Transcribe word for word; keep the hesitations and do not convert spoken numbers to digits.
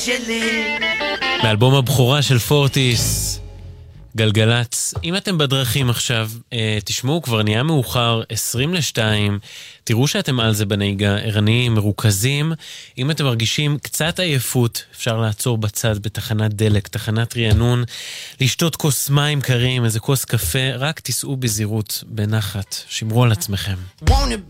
מאלבום הבכורה של פורטיס, גלגלץ. אם אתם בדרכים עכשיו, תשמעו, כבר נהיה מאוחר, עשרים לשתיים, תראו שאתם על זה בנהיגה, ערניים, מרוכזים. אם אתם מרגישים קצת עייפות, אפשר לעצור בצד בתחנת דלק, תחנת רענון, לשתות כוס מים קרים, איזה כוס קפה, רק תיסעו בזהירות, בנחת, שמרו על עצמכם.